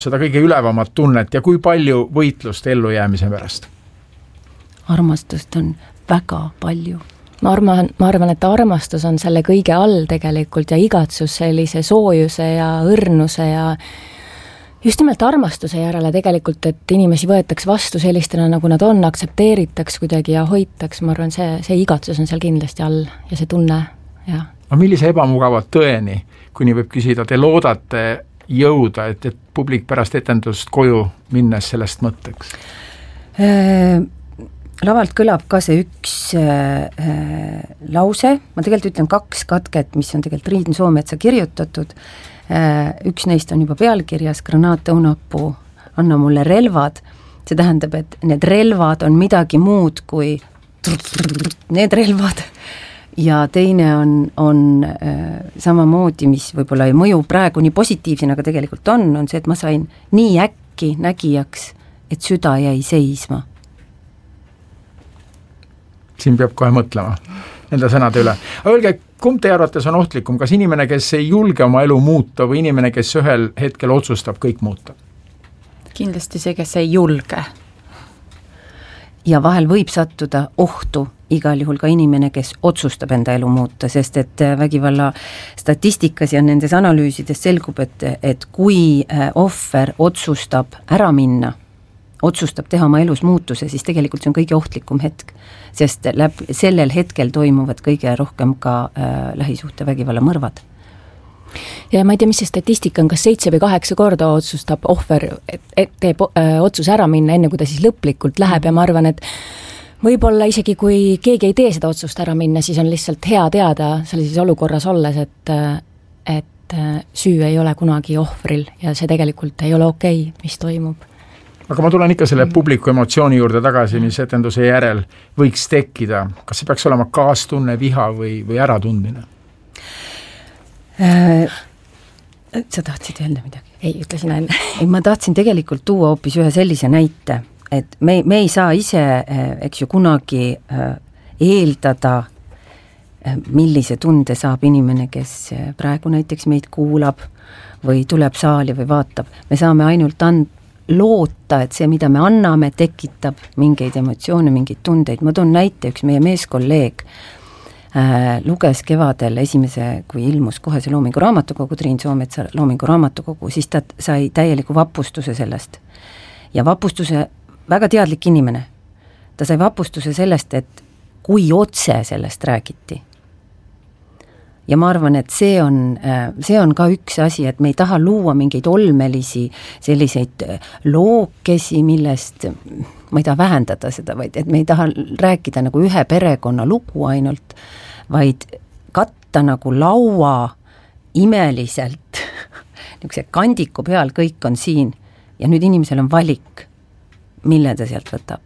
seda kõige ülevamat tunnet ja kui palju võitlust ellujäämise pärast? Armastust on väga palju. Ma arvan, et armastus on selle kõige all tegelikult ja igatsus sellise soojuse ja õrnuse ja just nimelt armastuse järele tegelikult, et inimesi võetaks vastu sellistena, nagu nad on, aktsepteeritaks kuidagi ja hoitaks. Ma arvan, see igatsus on seal kindlasti all ja see tunne, jah. Aga millise ebamugava tõeni, kui nii võib küsida, te loodate jõuda, et publik pärast etendust koju minnes sellest mõtteks? Lavalt kõlab ka see üks lause, ma tegelikult ütlen 2 katket, mis on tegelikult Triin Soometsa kirjutatud, üks neist on juba pealkirjas, granaat õunapuu, anna mulle relvad, see tähendab, et need relvad on midagi muud kui need relvad, ja teine on samamoodi, mis võib-olla ei mõju praegu nii positiivsena, aga tegelikult on see, et ma sain nii äkki nägijaks, et süda jäi seisma. Siin peab kohe mõtlema nende sõnade üle. Aga öelge, kumb teie arvates on ohtlikum, kas inimene, kes ei julge oma elu muuta või inimene, kes ühel hetkel otsustab kõik muuta? Kindlasti see, kes ei julge. Ja vahel võib sattuda ohtu igal juhul ka inimene, kes otsustab enda elu muuta, sest et vägivalla statistikas ja nendes analüüsides selgub, et kui ohver otsustab ära minna, otsustab teha oma elus muutuse, siis tegelikult see on kõige ohtlikum hetk, sest sellel hetkel toimuvad kõige rohkem ka lähisuhte vägivalla mõrvad. Ja ma ei tea, mis see statistika on, kas 7 või 8 korda otsustab ohver, et teeb otsuse ära minna, enne kui ta siis lõplikult läheb ja ma arvan, et võib-olla isegi kui keegi ei tee seda otsust ära minna, siis on lihtsalt hea teada sellises olukorras olles, et süü ei ole kunagi ohvril ja see tegelikult ei ole okei, mis toimub. Aga ma tulen ikka selle publiku emotsiooni juurde tagasi, mis etenduse järel võiks tekkida. Kas see peaks olema kaastunne, viha või äratundmine? Sa tahtsid öelda midagi? Ei, ütlesin enne. Ma tahtsin tegelikult tuua hoopis ühe sellise näite, et me ei saa ise, eks ju, kunagi eeldada, millise tunde saab inimene, kes praegu näiteks meid kuulab või tuleb saali või vaatab. Me saame ainult loota, et see, mida me anname, tekitab mingeid emotsioone, mingeid tundeid. Ma toon näite, üks meie meeskolleeg luges kevadel kui ilmus kohe see Loomingu raamatukogu, Triin Soometsa Loomingu raamatukogu, siis ta sai täieliku vapustuse sellest. Ja vapustuse, väga teadlik inimene, ta sai vapustuse sellest, et kui otse sellest räägiti. Ja ma arvan, et see on ka üks asi, et me ei taha luua mingeid olmelisi selliseid lookesi, millest ma ei taha vähendada seda, vaid et me ei taha rääkida nagu ühe perekonna lugu ainult, vaid katta nagu laua imeliselt, niisuguse kandiku peal kõik on siin ja nüüd inimesel on valik, mille ta sealt võtab.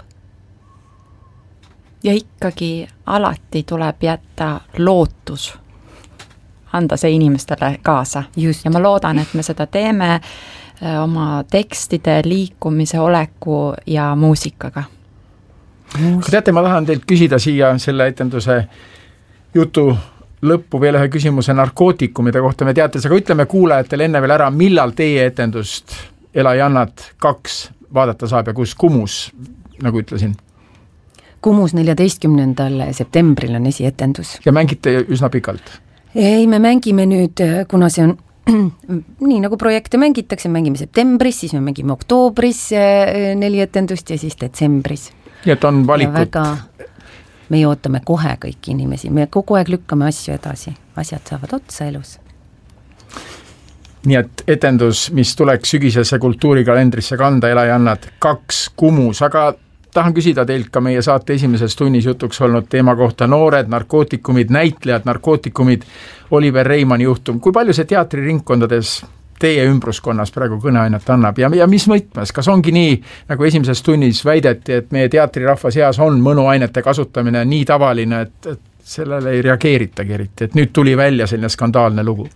Ja ikkagi alati tuleb jätta lootus, anda see inimestele kaasa. Just. Ja ma loodan, et me seda teeme oma tekstide, liikumise, oleku ja muusikaga. Kui teate, ma tahan teilt küsida siia selle etenduse jutu lõppu veel ühe küsimuse narkootikumide kohta. Me teates, aga ütleme kuulajatele enne veel ära, millal teie etendust Ela ja Annat 2 vaadata saab ja kus Kumus, nagu ütlesin? Kumus 14. septembril on esietendus. Ja mängite üsna pikalt? Ei, me mängime nüüd, kuna see on nii nagu projekte mängitakse, mängime septembris, siis me mängime oktoobris 4 etendust ja siis detsembris. Ja et on valikud? Me ootame kohe kõiki inimesi, me kogu aeg lükkame asju edasi, asjad saavad otsa elus. Nii et etendus, mis tuleks sügisesse kultuurikalendrisse kanda, Ela ja Annat 2 Kumus, aga tahan küsida teilt ka meie saate esimeses tunnis jutuks olnud teema kohta noored, narkootikumid, näitlejad, narkootikumid, Oliver Reimanni juhtum. Kui palju see teatriringkondades teie ümbruskonnas praegu kõneainet annab ja mis mõtmes? Kas ongi nii, nagu esimeses tunnis väideti, et meie teatrirahva seas on mõnuainete kasutamine nii tavaline, et sellele ei reageeritagi eriti, et nüüd tuli välja selline skandaalne lugu?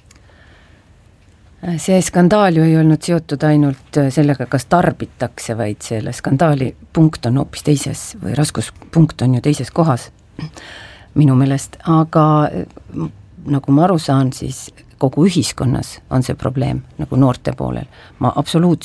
See skandaal ju ei olnud seotud ainult sellega, kas tarbitakse, vaid selle skandaali punkt on hoopis teises või raskuspunkt on ju teises kohas minu meelest, aga nagu ma aru saan, siis kogu ühiskonnas on see probleem nagu noorte poolel. ma absoluutselt